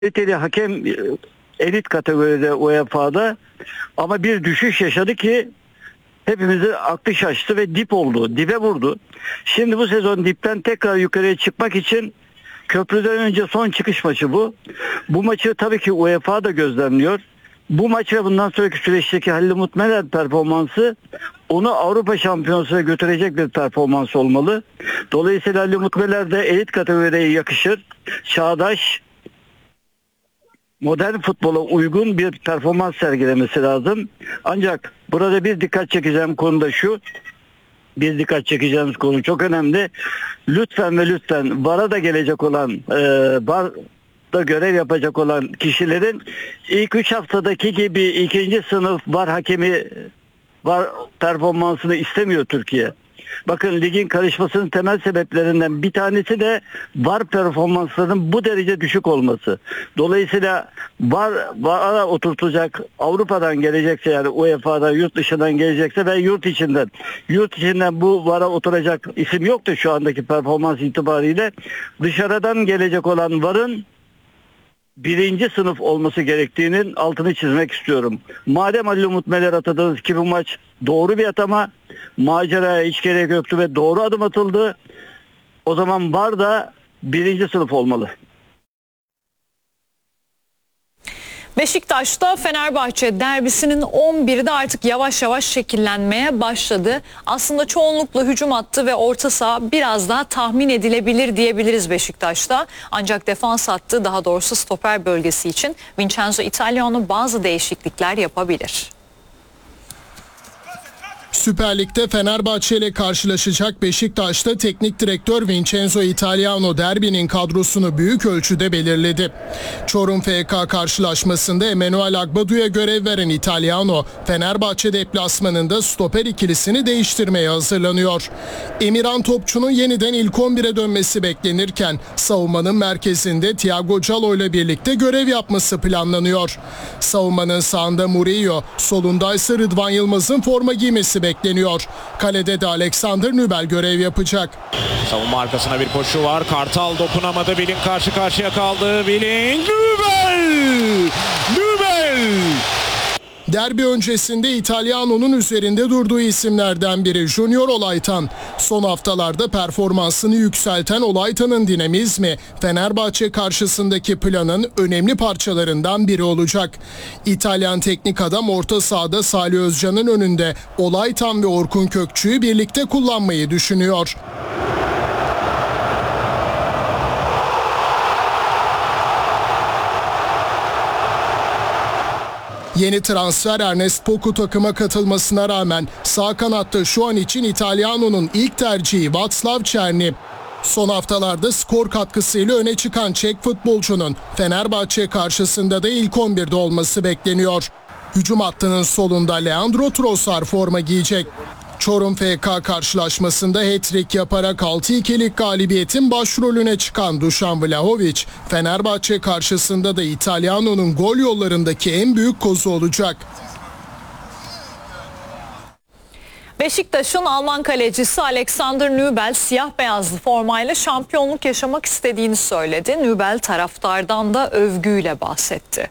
kaliteli hakem elit kategoride UEFA'da ama bir düşüş yaşadı ki hepimizin aklı şaştı ve dip oldu. Dibe vurdu. Şimdi bu sezon dipten tekrar yukarıya çıkmak için köprüden önce son çıkış maçı bu. Bu maçı tabii ki UEFA da gözlemliyor. Bu maç ve bundan sonraki süreçteki Halil Umut Meler performansı onu Avrupa Şampiyonası'na götürecek bir performans olmalı. Dolayısıyla Halil Umut Meler de elit kategoriye yakışır. Çağdaş, modern futbola uygun bir performans sergilemesi lazım. Ancak burada bir dikkat çekeceğim konu da şu. Bir dikkat çekeceğimiz konu çok önemli. Lütfen ve lütfen VAR'a da gelecek olan VAR'da görev yapacak olan kişilerin ilk 3 haftadaki gibi ikinci sınıf VAR hakemi VAR performansını istemiyor Türkiye. Bakın ligin karışmasının temel sebeplerinden bir tanesi de VAR performanslarının bu derece düşük olması. Dolayısıyla VAR'a oturtacak, Avrupa'dan gelecekse, yani UEFA'dan, yurt dışından gelecekse ve yurt içinden bu VAR'a oturacak isim yok da şu andaki performans itibariyle dışarıdan gelecek olan VAR'ın birinci sınıf olması gerektiğinin altını çizmek istiyorum. Madem Halil Umut Meler atadınız ki bu maç doğru bir atama, maceraya hiç gerek yoktu ve doğru adım atıldı, o zaman VAR da birinci sınıf olmalı. Beşiktaş'ta Fenerbahçe derbisinin 11'i de artık yavaş yavaş şekillenmeye başladı. Aslında çoğunlukla hücum hattı ve orta saha biraz daha tahmin edilebilir diyebiliriz Beşiktaş'ta. Ancak defans hattı, daha doğrusu stoper bölgesi için Vincenzo Italiano bazı değişiklikler yapabilir. Süper Lig'de Fenerbahçe ile karşılaşacak Beşiktaş'ta teknik direktör Vincenzo Italiano derbinin kadrosunu büyük ölçüde belirledi. Çorum FK karşılaşmasında Emmanuel Agbadu'ya görev veren Italiano, Fenerbahçe deplasmanında stoper ikilisini değiştirmeye hazırlanıyor. Emirhan Topçu'nun yeniden ilk 11'e dönmesi beklenirken savunmanın merkezinde Thiago Callo ile birlikte görev yapması planlanıyor. Savunmanın sağında Murillo, solunda ise Rıdvan Yılmaz'ın forma giymesi bekleniyor. Kalede de Alexander Nübel görev yapacak. Savunma arkasına bir koşu var. Kartal dokunamadı. Willing karşı karşıya kaldı. Willing, Nübel! Derbi öncesinde İtalyano'nun üzerinde durduğu isimlerden biri Junior Olaytan. Son haftalarda performansını yükselten Olaytan'ın dinamizmi Fenerbahçe karşısındaki planın önemli parçalarından biri olacak. İtalyan teknik adam orta sahada Salih Özcan'ın önünde Olaytan ve Orkun Kökçü'yü birlikte kullanmayı düşünüyor. Yeni transfer Ernest Poku takıma katılmasına rağmen sağ kanatta şu an için İtalyano'nun ilk tercihi Václav Černý. Son haftalarda skor katkısıyla öne çıkan Çek futbolcunun Fenerbahçe karşısında da ilk 11'de olması bekleniyor. Hücum hattının solunda Leandro Trossard forma giyecek. Çorum FK karşılaşmasında hat-trick yaparak 6-2'lik galibiyetin başrolüne çıkan Dušan Vlahović, Fenerbahçe karşısında da İtalyano'nun gol yollarındaki en büyük kozu olacak. Beşiktaş'ın Alman kalecisi Alexander Nübel siyah beyazlı formayla şampiyonluk yaşamak istediğini söyledi. Nübel taraftardan da övgüyle bahsetti.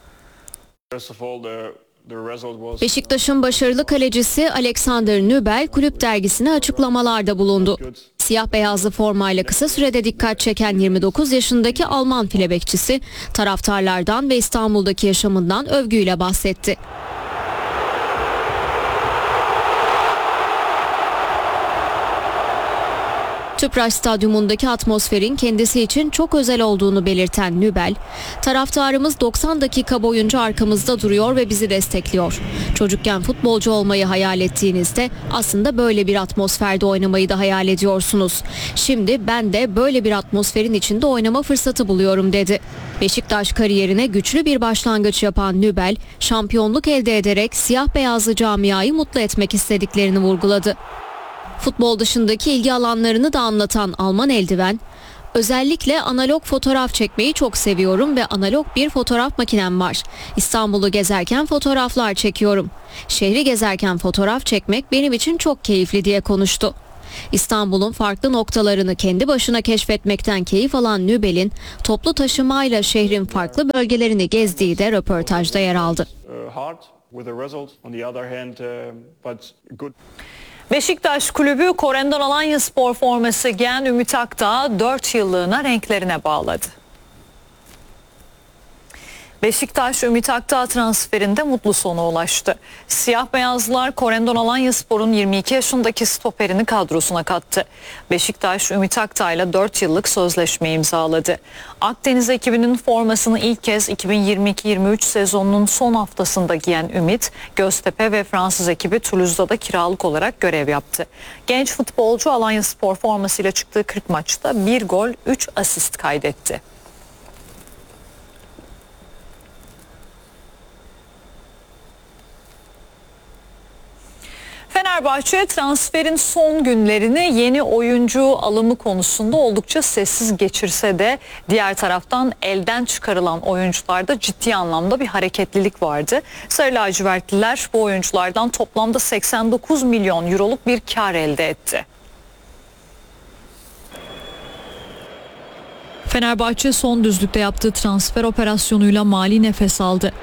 Beşiktaş'ın başarılı kalecisi Alexander Nübel kulüp dergisine açıklamalarda bulundu. Siyah beyazlı formayla kısa sürede dikkat çeken 29 yaşındaki Alman file bekçisi taraftarlardan ve İstanbul'daki yaşamından övgüyle bahsetti. Tüpraş Stadyumundaki atmosferin kendisi için çok özel olduğunu belirten Nübel, taraftarımız 90 dakika boyunca arkamızda duruyor ve bizi destekliyor. Çocukken futbolcu olmayı hayal ettiğinizde aslında böyle bir atmosferde oynamayı da hayal ediyorsunuz. Şimdi ben de böyle bir atmosferin içinde oynama fırsatı buluyorum dedi. Beşiktaş kariyerine güçlü bir başlangıç yapan Nübel, şampiyonluk elde ederek siyah beyazlı camiayı mutlu etmek istediklerini vurguladı. Futbol dışındaki ilgi alanlarını da anlatan Alman eldiven, özellikle analog fotoğraf çekmeyi çok seviyorum ve analog bir fotoğraf makinem var. İstanbul'u gezerken fotoğraflar çekiyorum. Şehri gezerken fotoğraf çekmek benim için çok keyifli diye konuştu. İstanbul'un farklı noktalarını kendi başına keşfetmekten keyif alan Nübel'in toplu taşımayla şehrin farklı bölgelerini gezdiği de röportajda yer aldı. Beşiktaş Kulübü Corendon Alanyaspor forması giyen Ümit Akdağ 4 yıllığına renklerine bağladı. Beşiktaş Ümit Akdağ transferinde mutlu sona ulaştı. Siyah beyazlılar Corendon Alanyaspor'un 22 yaşındaki stoperini kadrosuna kattı. Beşiktaş Ümit Akdağ ile 4 yıllık sözleşme imzaladı. Akdeniz ekibinin formasını ilk kez 2022-23 sezonunun son haftasında giyen Ümit, Göztepe ve Fransız ekibi Toulouse'da da kiralık olarak görev yaptı. Genç futbolcu Alanyaspor formasıyla çıktığı 40 maçta 1 gol 3 asist kaydetti. Fenerbahçe transferin son günlerini yeni oyuncu alımı konusunda oldukça sessiz geçirse de diğer taraftan elden çıkarılan oyuncularda ciddi anlamda bir hareketlilik vardı. Sarı lacivertliler bu oyunculardan toplamda 89 milyon euroluk bir kar elde etti. Fenerbahçe son düzlükte yaptığı transfer operasyonuyla mali nefes aldı.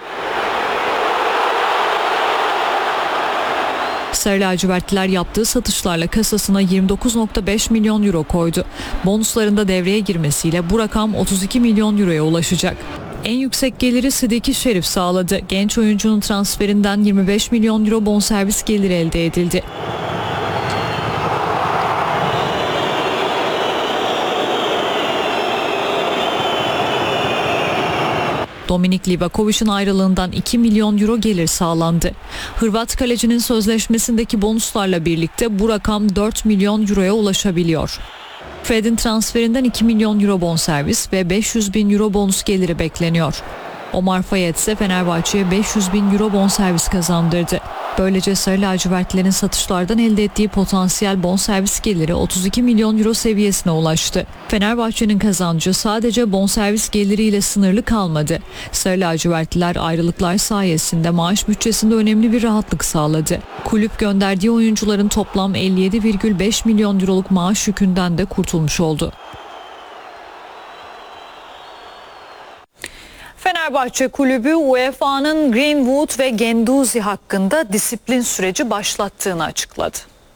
Sarı lacivertliler yaptığı satışlarla kasasına 29.5 milyon euro koydu. Bonusların da devreye girmesiyle bu rakam 32 milyon euroya ulaşacak. En yüksek geliri Sidiki Şerif sağladı. Genç oyuncunun transferinden 25 milyon euro bonservis geliri elde edildi. Dominik Livakovic'in ayrılığından 2 milyon euro gelir sağlandı. Hırvat kalecinin sözleşmesindeki bonuslarla birlikte bu rakam 4 milyon euroya ulaşabiliyor. Fred'in transferinden 2 milyon euro bonservis ve 500 bin euro bonus geliri bekleniyor. Omar Fayet ise Fenerbahçe'ye 500 bin euro bonservis kazandırdı. Böylece Sarı lacivertlilerin satışlardan elde ettiği potansiyel bonservis geliri 32 milyon euro seviyesine ulaştı. Fenerbahçe'nin kazancı sadece bonservis geliriyle sınırlı kalmadı. Sarı lacivertliler ayrılıklar sayesinde maaş bütçesinde önemli bir rahatlık sağladı. Kulüp gönderdiği oyuncuların toplam 57,5 milyon euroluk maaş yükünden de kurtulmuş oldu. Fenerbahçe Kulübü UEFA'nın Greenwood ve Guendouzi hakkında disiplin süreci başlattığını açıkladı.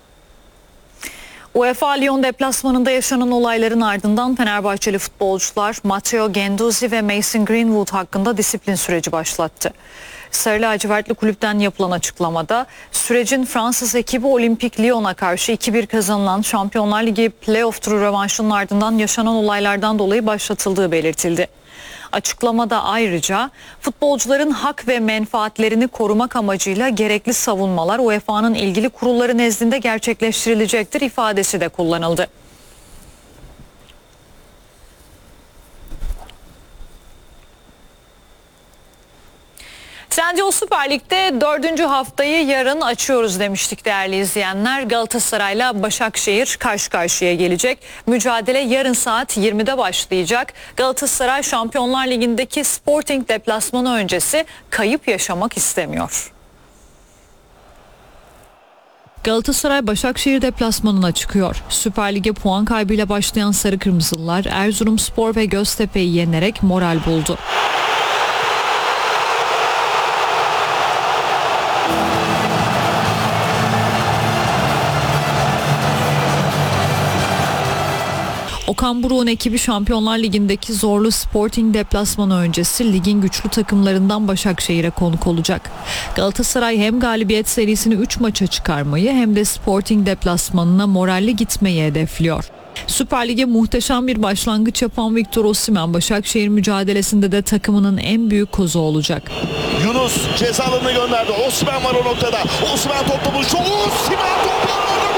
UEFA Lyon deplasmanında yaşanan olayların ardından Fenerbahçeli futbolcular Matteo Guendouzi ve Mason Greenwood hakkında disiplin süreci başlattı. Sarı lacivertli kulüpten yapılan açıklamada sürecin Fransız ekibi Olympique Lyon'a karşı 2-1 kazanılan Şampiyonlar Ligi playoff turu rövanşının ardından yaşanan olaylardan dolayı başlatıldığı belirtildi. Açıklamada ayrıca futbolcuların hak ve menfaatlerini korumak amacıyla gerekli savunmalar UEFA'nın ilgili kurulları nezdinde gerçekleştirilecektir ifadesi de kullanıldı. Trendyol Süper Lig'de 4. haftayı yarın açıyoruz demiştik değerli izleyenler. Galatasaray'la Başakşehir karşı karşıya gelecek. Mücadele yarın saat 20'de başlayacak. Galatasaray Şampiyonlar Ligi'ndeki Sporting deplasmanı öncesi kayıp yaşamak istemiyor. Galatasaray Başakşehir deplasmanına çıkıyor. Süper Lig'e puan kaybıyla başlayan Sarı Kırmızılılar Erzurumspor ve Göztepe'yi yenerek moral buldu. Okan Buruk'un ekibi Şampiyonlar Ligi'ndeki zorlu Sporting deplasmanı öncesi ligin güçlü takımlarından Başakşehir'e konuk olacak. Galatasaray hem galibiyet serisini 3 maça çıkarmayı hem de Sporting deplasmanına moralli gitmeyi hedefliyor. Süper Lig'e muhteşem bir başlangıç yapan Victor Osimhen Başakşehir mücadelesinde de takımının en büyük kozu olacak. Yunus ceza alanına gönderdi. Osimhen var o noktada. Osimhen topu buluştu. Osimhen topu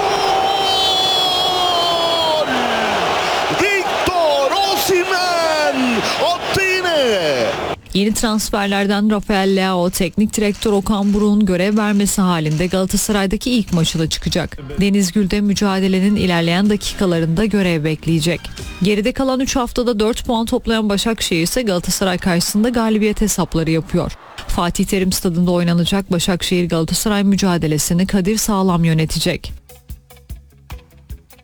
attı yine. Yeni transferlerden Rafael Leao, teknik direktör Okan Buruk'un görev vermesi halinde Galatasaray'daki ilk maçına çıkacak. Deniz Gül'de mücadelenin ilerleyen dakikalarında görev bekleyecek. Geride kalan 3 haftada 4 puan toplayan Başakşehir ise Galatasaray karşısında galibiyet hesapları yapıyor. Fatih Terim Stadı'nda oynanacak Başakşehir Galatasaray mücadelesini Kadir Sağlam yönetecek.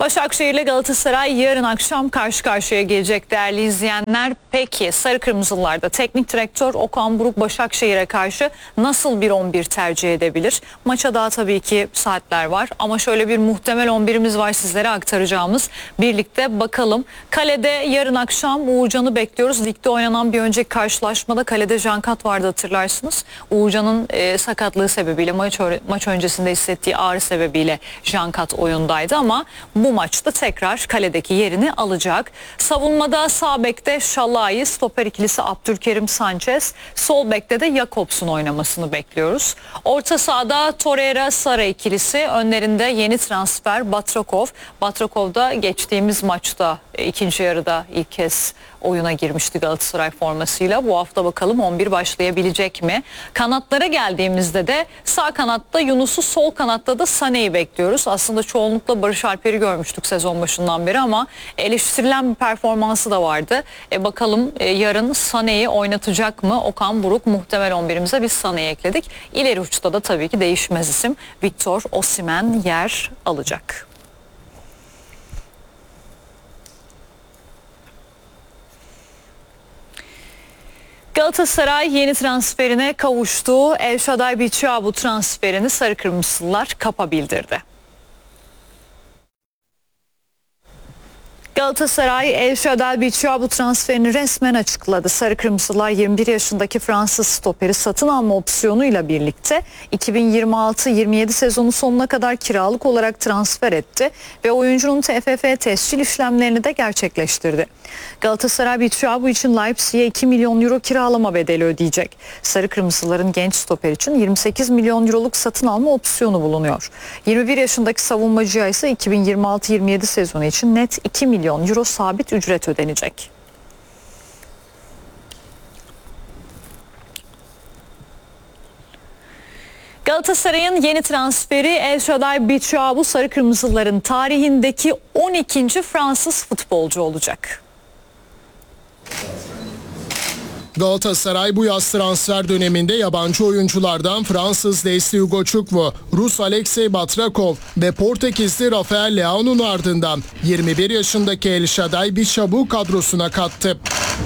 Başakşehir ile Galatasaray yarın akşam karşı karşıya gelecek değerli izleyenler. Peki Sarı Kırmızılılarda teknik direktör Okan Buruk Başakşehir'e karşı nasıl bir 11 tercih edebilir? Maça daha tabii ki saatler var ama şöyle bir muhtemel 11'imiz var sizlere aktaracağımız. Birlikte bakalım. Kalede yarın akşam Uğurcan'ı bekliyoruz. Ligde oynanan bir önceki karşılaşmada kalede Cankat vardı, hatırlarsınız. Uğurcan'ın sakatlığı sebebiyle maç öncesinde hissettiği ağrı sebebiyle Cankat oyundaydı ama bu maçta tekrar kaledeki yerini alacak. Savunmada sağ bekte Şalai, stoper ikilisi Abdülkerim Sanchez, sol bekte de Jakobs'un oynamasını bekliyoruz. Orta sahada Torreira Sara ikilisi, önlerinde yeni transfer Batrakov. Batrakov da geçtiğimiz maçta ikinci yarıda ilk kez oyuna girmişti Galatasaray formasıyla. Bu hafta bakalım 11 başlayabilecek mi? Kanatlara geldiğimizde de sağ kanatta Yunus'u, sol kanatta da Sané'yi bekliyoruz. Aslında çoğunlukla Barış Alper'i görmüştük sezon başından beri ama eleştirilen bir performansı da vardı. Bakalım yarın Sané'yi oynatacak mı Okan Buruk? Muhtemel 11'imize biz Sané'yi ekledik. İleri uçta da tabii ki değişmez isim Victor Osimhen yer alacak. Galatasaray yeni transferine kavuştu. El Shaddai Bichiabu transferini Sarı Kırmızılılar kapa bildirdi. Galatasaray El Shaddai Bichiabu transferini resmen açıkladı. Sarı Kırmızılar 21 yaşındaki Fransız stoperi satın alma opsiyonuyla birlikte 2026-27 sezonu sonuna kadar kiralık olarak transfer etti ve oyuncunun TFF tescil işlemlerini de gerçekleştirdi. Galatasaray Bichiabu için Leipzig'e 2 milyon euro kiralama bedeli ödeyecek. Sarı Kırmızıların genç stoper için 28 milyon euroluk satın alma opsiyonu bulunuyor. 21 yaşındaki savunmacıya ise 2026-27 sezonu için net 2 milyon euro sabit ücret ödenecek. Galatasaray'ın yeni transferi El Shaddai Bichiabu Sarı Kırmızıların tarihindeki 12. Fransız futbolcu olacak. Galatasaray bu yaz transfer döneminde yabancı oyunculardan Fransız Leslie Ugochukwu, Rus Alexey Batrakov ve Portekizli Rafael Leao'nun ardından 21 yaşındaki El Shaddai Bichiabu kadrosuna kattı.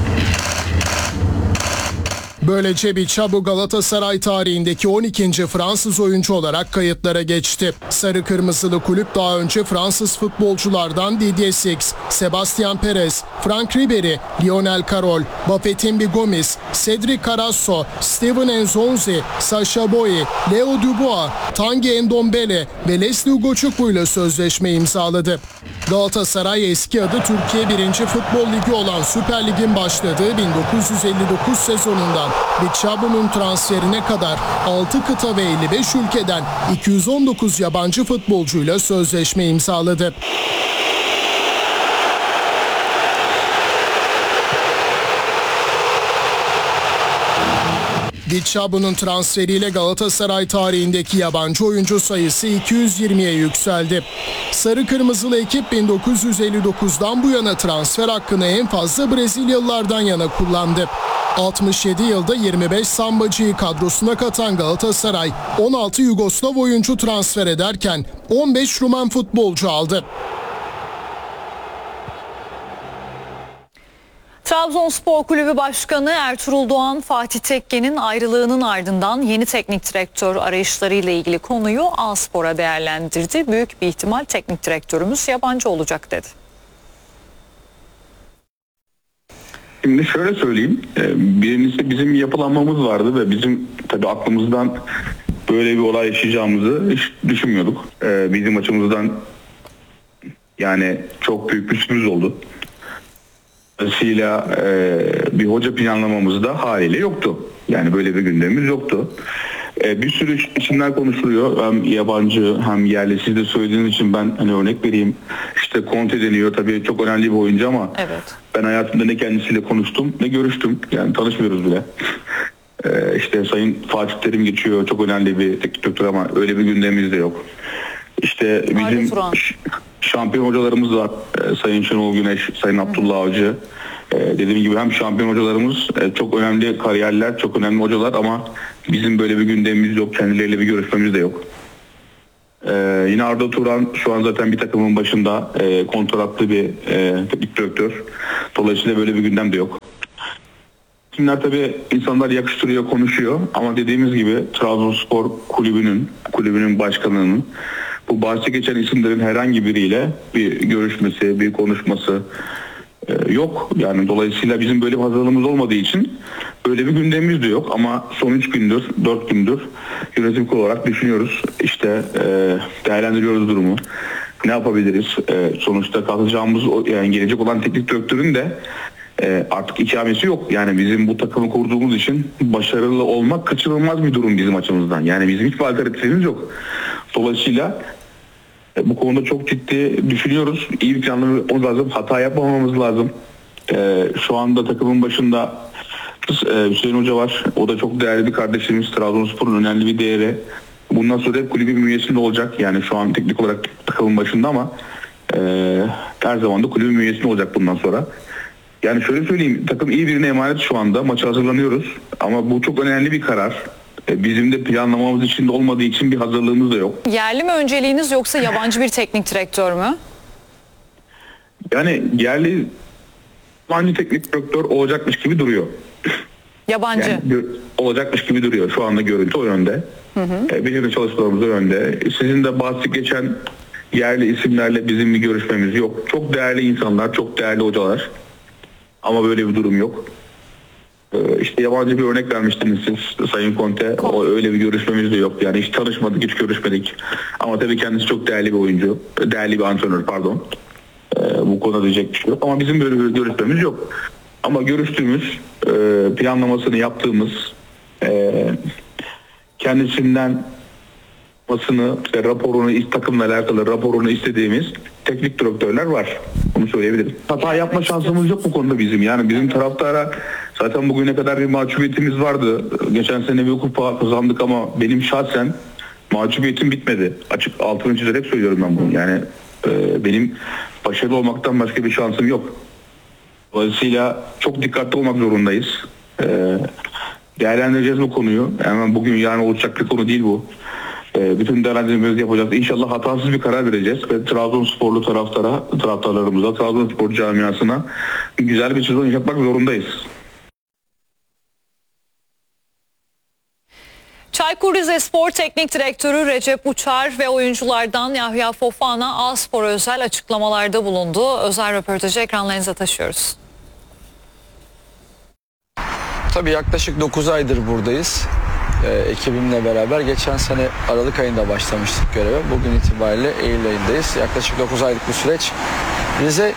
Böylece Bichiabu Galatasaray tarihindeki 12. Fransız oyuncu olarak kayıtlara geçti. Sarı Kırmızılı kulüp daha önce Fransız futbolculardan Didier Six, Sebastian Perez, Franck Ribéry, Lionel Carroll, Bafétimbi Gomis, Cédric Carrasco, Steven Nzonzi, Sacha Boey, Leo Dubois, Tanguy Ndombele ve Leslie Ugochukwu ile sözleşme imzaladı. Galatasaray eski adı Türkiye 1. Futbol Ligi olan Süper Lig'in başladığı 1959 sezonundan Bichiabu'nun transferine kadar 6 kıta ve 55 ülkeden 219 yabancı futbolcuyla sözleşme imzaladı. Bichiabu'nun transferiyle Galatasaray tarihindeki yabancı oyuncu sayısı 220'ye yükseldi. Sarı Kırmızılı ekip 1959'dan bu yana transfer hakkını en fazla Brezilyalılardan yana kullandı. 67 yılda 25 sambacıyı kadrosuna katan Galatasaray 16 Yugoslav oyuncu transfer ederken 15 Rumen futbolcu aldı. Trabzonspor Kulübü Başkanı Ertuğrul Doğan, Fatih Tekke'nin ayrılığının ardından yeni teknik direktör arayışlarıyla ilgili konuyu A-Spor'a değerlendirdi. Büyük bir ihtimal teknik direktörümüz yabancı olacak dedi. Şimdi şöyle söyleyeyim, birincisi bizim yapılanmamız vardı ve bizim tabii aklımızdan böyle bir olay yaşayacağımızı hiç düşünmüyorduk. Bizim açımızdan yani çok büyük bir sürpriz oldu. Dolayısıyla bir hoca planlamamız da haliyle yoktu. Yani böyle bir gündemimiz yoktu. Bir sürü isimler konuşuluyor. Hem yabancı hem yerli. Siz de söylediğiniz için ben hani örnek vereyim. İşte Conte deniyor. Tabii çok önemli bir oyuncu ama evet. Ben hayatımda ne kendisiyle konuştum ne görüştüm. Yani tanışmıyoruz bile. İşte Sayın Fatih Terim geçiyor. Çok önemli bir teknik direktör ama öyle bir gündemimiz de yok. İşte bizim şampiyon hocalarımız var. Sayın Şenol Güneş, Sayın Abdullah Avcı. Dediğim gibi hem şampiyon hocalarımız çok önemli kariyerler, çok önemli hocalar ama bizim böyle bir gündemimiz yok. Kendileriyle bir görüşmemiz de yok. Yine Arda Turan şu an zaten bir takımın başında kontratlı bir teknik direktör. Dolayısıyla böyle bir gündem de yok. Kimler tabii insanlar yakıştırıyor, konuşuyor ama dediğimiz gibi Trabzonspor kulübünün başkanının bu bahsi geçen isimlerin herhangi biriyle bir görüşmesi, bir konuşması yok. Yani dolayısıyla bizim böyle bir hazırlığımız olmadığı için böyle bir gündemimiz de yok ama son 3 gündür, 4 gündür yönetim kurulu olarak düşünüyoruz. İşte değerlendiriyoruz durumu. Ne yapabiliriz? Sonuçta kalacağımız yani gelecek olan teknik direktörün de artık ikamesi yok. Yani bizim bu takımı kurduğumuz için başarılı olmak kaçınılmaz bir durum bizim açımızdan. Yani bizim hiçbir alternatifimiz yok. Dolayısıyla bu konuda çok ciddi düşünüyoruz. İyi bir planlamamız lazım. Hata yapmamamız lazım. Şu anda takımın başında Hüseyin Hoca var. O da çok değerli bir kardeşimiz. Trabzonspor'un önemli bir değeri. Bundan sonra hep kulübün bünyesinde olacak. Yani şu an teknik olarak takımın başında ama her zaman da kulübün bünyesinde olacak bundan sonra. Yani şöyle söyleyeyim, takım iyi birine emanet şu anda. Maça hazırlanıyoruz ama bu çok önemli bir karar. Bizim de planlamamız içinde olmadığı için bir hazırlığımız da yok. Yerli mi önceliğiniz yoksa yabancı bir teknik direktör mü? Yani yabancı teknik direktör olacakmış gibi duruyor. Yabancı. Yani olacakmış gibi duruyor. Şu anda görüntü o yönde. Bizim de çalışmalarımız o yönde. Sizin de bahsi geçen yerli isimlerle bizim bir görüşmemiz yok. Çok değerli insanlar, çok değerli hocalar. Ama böyle bir durum yok. İşte yabancı bir örnek vermiştiniz siz Sayın Conte. O öyle bir görüşmemiz de yok. Yani hiç tanışmadık, hiç görüşmedik. Ama tabii kendisi çok değerli bir oyuncu. Değerli bir antrenör pardon. Bu konuda diyecek bir şey yok. Ama bizim böyle bir görüşmemiz yok. Ama görüştüğümüz, planlamasını yaptığımız, kendisinden raporunu, takımla alakalı raporunu istediğimiz teknik direktörler var. Bunu söyleyebilirim. Hata yapma şansımız yok bu konuda bizim. Yani bizim taraftara zaten bugüne kadar bir mahcubiyetimiz vardı. Geçen sene bir kupa kazandık ama benim şahsen mahcubiyetim bitmedi. Açık altını çizerek söylüyorum ben bunu. Yani benim başarılı olmaktan başka bir şansım yok. Dolayısıyla çok dikkatli olmak zorundayız. Değerlendireceğiz bu konuyu. Yani bugün yarın olacak bir konu değil bu. Bütün değerlendirmemizi yapacağız. İnşallah hatasız bir karar vereceğiz ve Trabzonsporlu taraftarlarımıza, Trabzonspor camiasına güzel bir sezon yapmak zorundayız. Çaykur Rizespor Teknik Direktörü Recep Uçar ve oyunculardan Yahya Fofana A-Spor'a özel açıklamalarda bulundu. Özel röportajı ekranlarınıza taşıyoruz. Tabii yaklaşık 9 aydır buradayız. Ekibimle beraber geçen sene Aralık ayında başlamıştık göreve. Bugün itibariyle Eylül ayındayız. Yaklaşık 9 aylık bir süreç. Rize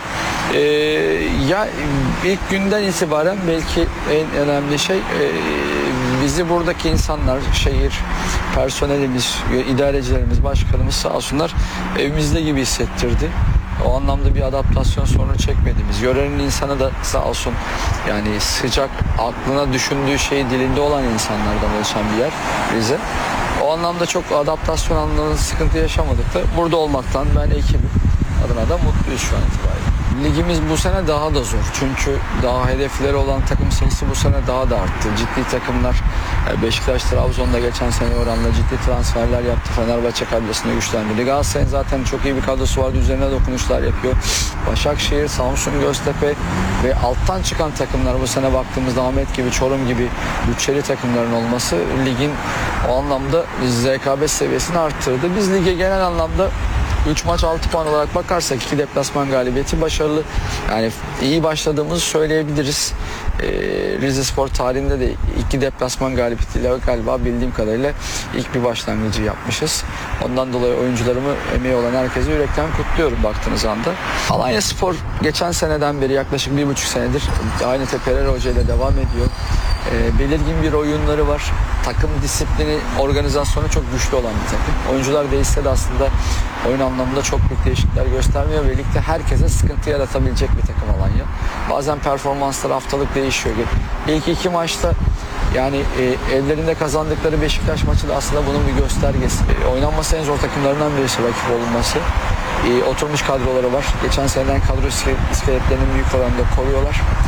ya ilk günden itibaren belki en önemli şey bizi buradaki insanlar, şehir personelimiz, idarecilerimiz, başkanımız sağ olsunlar evimizde gibi hissettirdi. O anlamda bir adaptasyon sorunu çekmediğimiz, yörenin insanı da sağ olsun yani sıcak, aklına düşündüğü şey dilinde olan insanlardan oluşan bir yer Rize. O anlamda çok adaptasyon anlamında sıkıntı yaşamadık da burada olmaktan ben ekibim adına da mutluyuz şu an itibariyle. Ligimiz bu sene daha da zor. Çünkü daha hedefleri olan takım sayısı bu sene daha da arttı. Ciddi takımlar Beşiktaş, Trabzon'da geçen sene oranla ciddi transferler yaptı. Fenerbahçe kadrosunu güçlendirdi. Galatasaray'ın zaten çok iyi bir kadrosu vardı. Üzerine dokunuşlar yapıyor. Başakşehir, Samsun, Göztepe ve alttan çıkan takımlar bu sene baktığımızda Ahmet gibi, Çorum gibi bütçeli takımların olması ligin o anlamda rekabet seviyesini arttırdı. Biz lige genel anlamda 3 maç 6 puan olarak bakarsak 2 deplasman galibiyeti başarılı. Yani iyi başladığımızı söyleyebiliriz. Rizespor tarihinde de 2 deplasman galibiyetiyle galiba bildiğim kadarıyla ilk bir başlangıcı yapmışız. Ondan dolayı oyuncularımı, emeği olan herkese yürekten kutluyorum baktığınız anda. Alanyaspor geçen seneden beri yaklaşık 1,5 senedir aynı Pereira Hoca ile devam ediyor. Belirgin bir oyunları var. Takım disiplini, organizasyonu çok güçlü olan bir takım. Oyuncular değişse de aslında oyun anlamında çok büyük değişiklikler göstermiyor. Birlikte herkese sıkıntı yaratabilecek bir takım Alanya. Bazen performanslar haftalık değişiyor. İlk 2 maçta yani evlerinde kazandıkları Beşiktaş maçı da aslında bunun bir göstergesi. Oynanması en zor takımlarından birisi rakip olunması. Oturmuş kadroları var. Geçen seneden kadro iskeletlerini büyük oranda koruyorlar.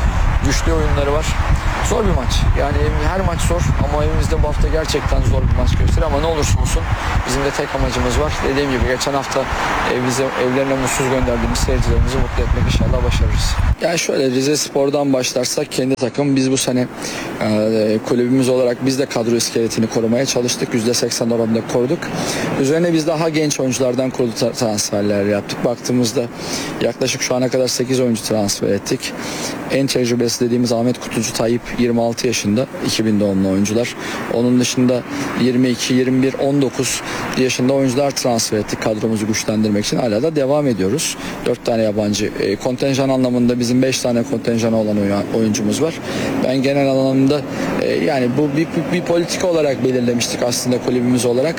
güçlü oyunları var. Zor bir maç. Yani her maç zor ama evimizde bu hafta gerçekten zor bir maç gösteriyor ama ne olursa olsun bizim de tek amacımız var. Dediğim gibi geçen hafta evlerine mutsuz gönderdiğimiz seyircilerimizi mutlu etmek inşallah başarırız. Yani şöyle Rizespor'dan başlarsak kendi takım biz bu sene kulübümüz olarak biz de kadro iskeletini korumaya çalıştık. %80 oranında koruduk. Üzerine biz daha genç oyunculardan kurulu transferler yaptık. Baktığımızda yaklaşık şu ana kadar 8 oyuncu transfer ettik. En tecrübesi dediğimiz Ahmet Kutucu Tayyip 26 yaşında 2000 doğumlu oyuncular. Onun dışında 22, 21, 19 yaşında oyuncular transfer ettik kadromuzu güçlendirmek için. Hala da devam ediyoruz. 4 tane yabancı. Kontenjan anlamında bizim 5 tane kontenjanı olan oyuncumuz var. Ben genel anlamda yani bu bir politika olarak belirlemiştik aslında kulübümüz olarak.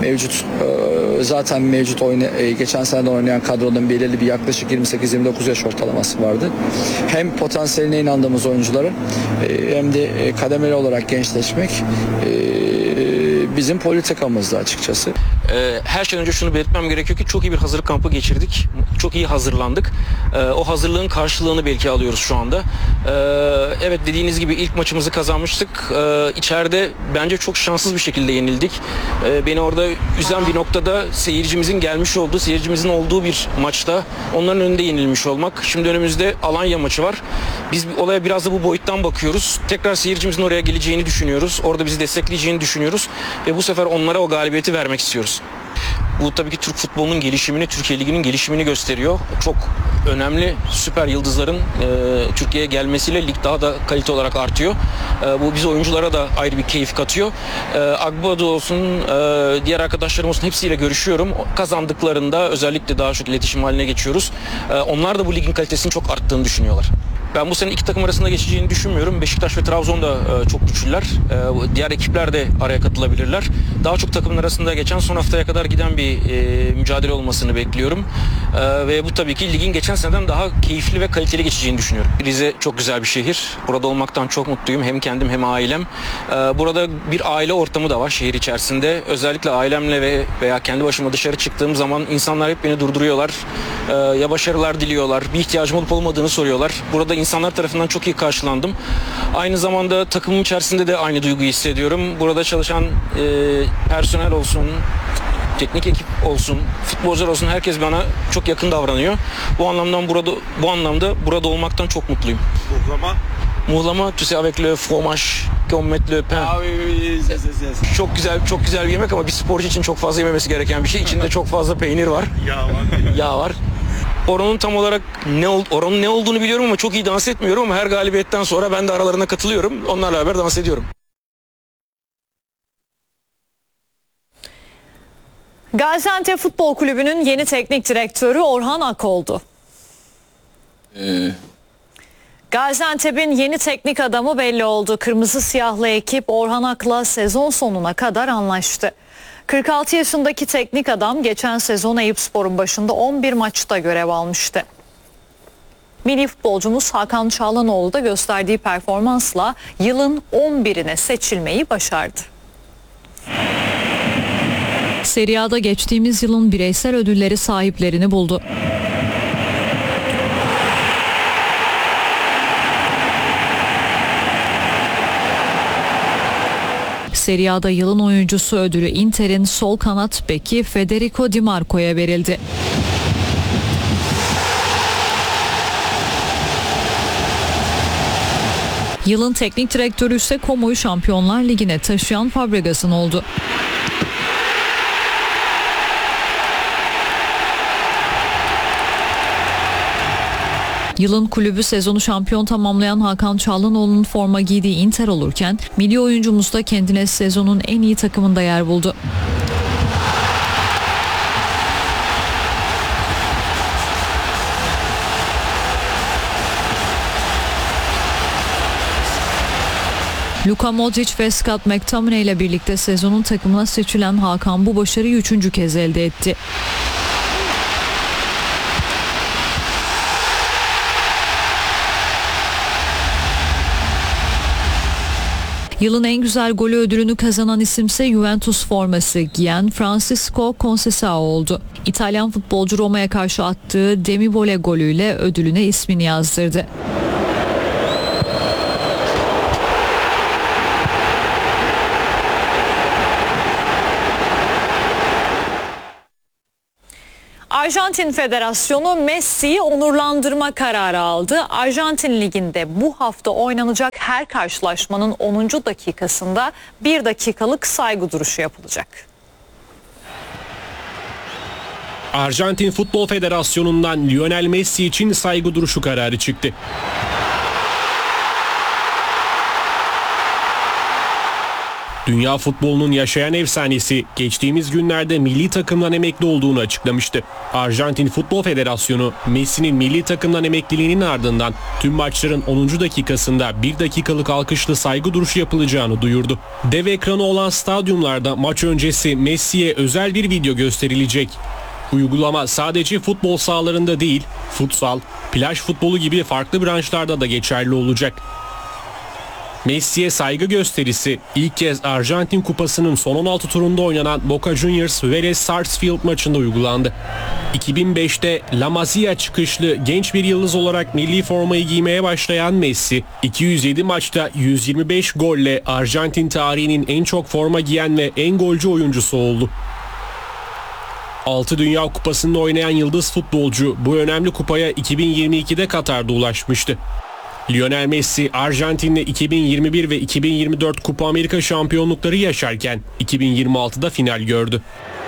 Zaten mevcut geçen seneden oynayan kadronun belirli bir yaklaşık 28-29 yaş ortalaması vardı. Hem potansiyeline inandığımız oyuncuların hem de kademeli olarak gençleşmek bizim politikamızdı açıkçası. Her şeyden önce şunu belirtmem gerekiyor ki çok iyi bir hazırlık kampı geçirdik. Çok iyi hazırlandık. O hazırlığın karşılığını belki alıyoruz şu anda. Evet dediğiniz gibi ilk maçımızı kazanmıştık. İçeride bence çok şanssız bir şekilde yenildik. Beni orada üzen bir noktada seyircimizin olduğu bir maçta onların önünde yenilmiş olmak. Şimdi önümüzde Alanya maçı var. Biz olaya biraz da bu boyuttan bakıyoruz. Tekrar seyircimizin oraya geleceğini düşünüyoruz. Orada bizi destekleyeceğini düşünüyoruz. Ve bu sefer onlara o galibiyeti vermek istiyoruz. Bu tabii ki Türk futbolunun gelişimini, Türkiye Ligi'nin gelişimini gösteriyor. Çok önemli süper yıldızların Türkiye'ye gelmesiyle lig daha da kalite olarak artıyor. Bu biz oyunculara da ayrı bir keyif katıyor. Agbodo olsun, diğer arkadaşlarım olsun hepsiyle görüşüyorum. Kazandıklarında özellikle daha çok iletişim haline geçiyoruz. Onlar da bu ligin kalitesinin çok arttığını düşünüyorlar. Ben bu sene iki takım arasında geçeceğini düşünmüyorum. Beşiktaş ve Trabzon da çok güçlüler. Diğer ekipler de araya katılabilirler. Daha çok takımın arasında geçen son haftaya kadar giden bir mücadele olmasını bekliyorum. Ve bu tabii ki ligin geçen seneden daha keyifli ve kaliteli geçeceğini düşünüyorum. Rize çok güzel bir şehir. Burada olmaktan çok mutluyum. Hem kendim hem ailem. Burada bir aile ortamı da var şehir içerisinde. Özellikle ailemle veya kendi başıma dışarı çıktığım zaman insanlar hep beni durduruyorlar. Ya başarılar diliyorlar. Bir ihtiyacım olup olmadığını soruyorlar. Burada insanlar tarafından çok iyi karşılandım. Aynı zamanda takımın içerisinde de aynı duyguyu hissediyorum. Burada çalışan personel olsun, teknik ekip olsun, futbolcular olsun herkes bana çok yakın davranıyor. Bu anlamda burada olmaktan çok mutluyum. Muhlama, tu sais avec le fromage, qu'on met le pain. Çok güzel bir yemek ama bir sporcu için çok fazla yememesi gereken bir şey. İçinde çok fazla peynir var. Yağ var. Oranın tam olarak oranın ne olduğunu biliyorum ama çok iyi dans etmiyorum ama her galibiyetten sonra ben de aralarına katılıyorum. Onlarla beraber dans ediyorum. Gaziantep Futbol Kulübü'nün yeni teknik direktörü Orhan Ak oldu. Gaziantep'in yeni teknik adamı belli oldu. Kırmızı siyahlı ekip Orhan Ak'la sezon sonuna kadar anlaştı. 46 yaşındaki teknik adam geçen sezon Eyüpspor'un başında 11 maçta görev almıştı. Milli futbolcumuz Hakan Çalhanoğlu da gösterdiği performansla yılın 11'ine seçilmeyi başardı. Serie A'da geçtiğimiz yılın bireysel ödülleri sahiplerini buldu. Serie A'da yılın oyuncusu ödülü Inter'in sol kanat beki Federico Di Marco'ya verildi. Yılın teknik direktörü ise Como'yu Şampiyonlar Ligi'ne taşıyan Fabregas'ın oldu. Yılın kulübü sezonu şampiyon tamamlayan Hakan Çalhanoğlu'nun forma giydiği Inter olurken milli oyuncumuz da kendine sezonun en iyi takımında yer buldu. Luka Modric ve Scott McTominay ile birlikte sezonun takımına seçilen Hakan bu başarıyı 3. kez elde etti. Yılın en güzel golü ödülünü kazanan isimse Juventus forması giyen Francisco Conceição oldu. İtalyan futbolcu Roma'ya karşı attığı demi vole golüyle ödülüne ismini yazdırdı. Arjantin Federasyonu Messi'yi onurlandırma kararı aldı. Arjantin Ligi'nde bu hafta oynanacak her karşılaşmanın 10. dakikasında 1 dakikalık saygı duruşu yapılacak. Arjantin Futbol Federasyonu'ndan Lionel Messi için saygı duruşu kararı çıktı. Dünya futbolunun yaşayan efsanesi geçtiğimiz günlerde milli takımdan emekli olduğunu açıklamıştı. Arjantin Futbol Federasyonu Messi'nin milli takımdan emekliliğinin ardından tüm maçların 10. dakikasında 1 dakikalık alkışlı saygı duruşu yapılacağını duyurdu. Dev ekranı olan stadyumlarda maç öncesi Messi'ye özel bir video gösterilecek. Uygulama sadece futbol sahalarında değil, futsal, plaj futbolu gibi farklı branşlarda da geçerli olacak. Messi'ye saygı gösterisi ilk kez Arjantin Kupası'nın son 16 turunda oynanan Boca Juniors Vélez Sarsfield maçında uygulandı. 2005'te La Masia çıkışlı genç bir yıldız olarak milli formayı giymeye başlayan Messi, 207 maçta 125 golle Arjantin tarihinin en çok forma giyen ve en golcü oyuncusu oldu. 6 Dünya Kupası'nda oynayan yıldız futbolcu bu önemli kupaya 2022'de Katar'da ulaşmıştı. Lionel Messi Arjantin'le 2021 ve 2024 Kupa Amerika şampiyonlukları yaşarken 2026'da final gördü.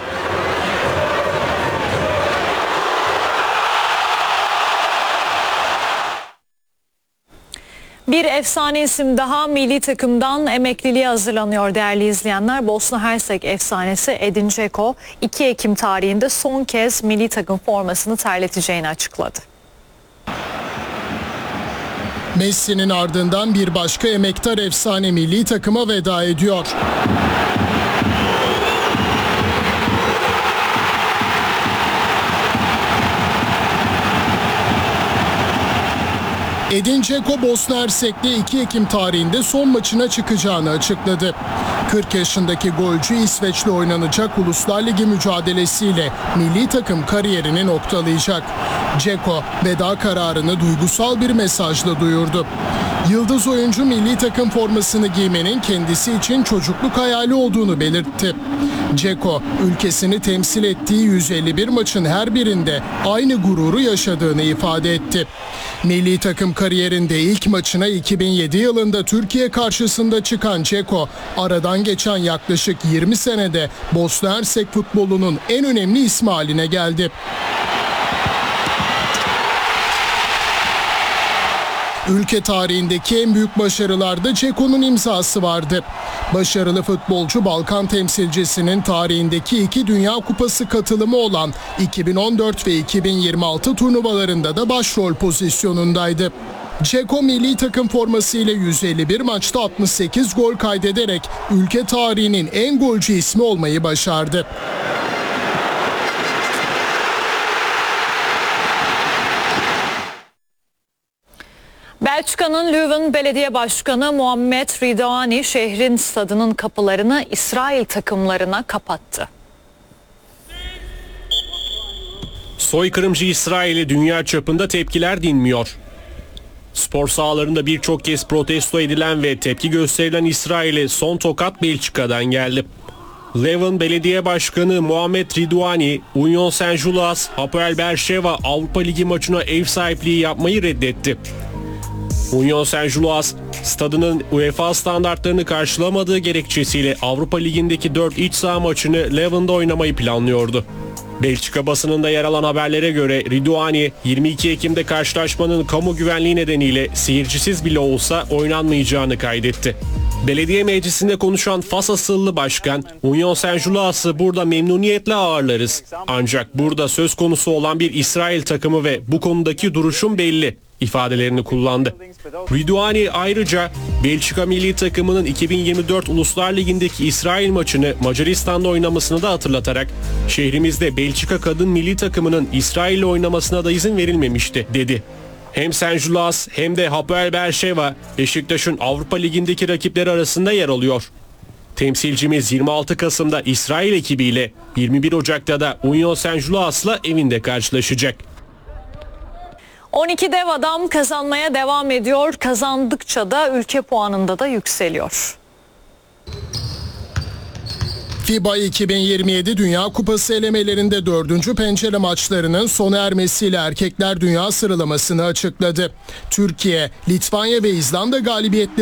Bir efsane isim daha milli takımdan emekliliğe hazırlanıyor değerli izleyenler. Bosna Hersek efsanesi Edin Dzeko 2 Ekim tarihinde son kez milli takım formasını terleteceğini açıkladı. Messi'nin ardından bir başka emektar efsane milli takıma veda ediyor. Edin Dzeko Bosna Hersek'te 2 Ekim tarihinde son maçına çıkacağını açıkladı. 40 yaşındaki golcü İsveç'le oynanacak Uluslar Ligi mücadelesiyle milli takım kariyerini noktalayacak. Dzeko veda kararını duygusal bir mesajla duyurdu. Yıldız oyuncu milli takım formasını giymenin kendisi için çocukluk hayali olduğunu belirtti. Dzeko, ülkesini temsil ettiği 151 maçın her birinde aynı gururu yaşadığını ifade etti. Milli takım kariyerinde ilk maçına 2007 yılında Türkiye karşısında çıkan Dzeko, aradan geçen yaklaşık 20 senede Bosna Hersek futbolunun en önemli ismi haline geldi. Ülke tarihindeki en büyük başarılarda Dzeko'nun imzası vardı. Başarılı futbolcu Balkan temsilcisinin tarihindeki 2 Dünya Kupası katılımı olan 2014 ve 2026 turnuvalarında da başrol pozisyonundaydı. Dzeko milli takım formasıyla 151 maçta 68 gol kaydederek ülke tarihinin en golcü ismi olmayı başardı. Belçika'nın Leuven Belediye Başkanı Muhammed Ridvani şehrin stadının kapılarını İsrail takımlarına kapattı. Soykırımcı İsrail'e dünya çapında tepkiler dinmiyor. Spor sahalarında birçok kez protesto edilen ve tepki gösterilen İsrail'e son tokat Belçika'dan geldi. Leuven Belediye Başkanı Muhammed Ridvani, Union Saint-Gilloise, Hapoel Beersheva Avrupa Ligi maçına ev sahipliği yapmayı reddetti. Union Saint-Gilloise, stadının UEFA standartlarını karşılamadığı gerekçesiyle Avrupa Ligi'ndeki 4 iç saha maçını Leuven'da oynamayı planlıyordu. Belçika basınında yer alan haberlere göre Ridvani, 22 Ekim'de karşılaşmanın kamu güvenliği nedeniyle seyircisiz bile olsa oynanmayacağını kaydetti. Belediye meclisinde konuşan Fas asıllı başkan, Union Saint-Gilloise'ı burada memnuniyetle ağırlarız. Ancak burada söz konusu olan bir İsrail takımı ve bu konudaki duruşum belli ifadelerini kullandı. Ridvani ayrıca Belçika milli takımının 2024 Uluslar Ligi'ndeki İsrail maçını Macaristan'da oynamasını da hatırlatarak şehrimizde Belçika kadın milli takımının İsrail'le oynamasına da izin verilmemişti dedi. Hem Saint-Gilloise hem de Hapoel Beersheva Beşiktaş'ın Avrupa Ligi'ndeki rakipleri arasında yer alıyor. Temsilcimiz 26 Kasım'da İsrail ekibiyle 21 Ocak'ta da Union Saint-Gilloise'la evinde karşılaşacak. 12 dev adam kazanmaya devam ediyor. Kazandıkça da ülke puanında da yükseliyor. FIBA 2027 Dünya Kupası elemelerinde 4. pencere maçlarının sona ermesiyle Erkekler Dünya sıralamasını açıkladı. Türkiye, Litvanya ve İzlanda galibiyetleri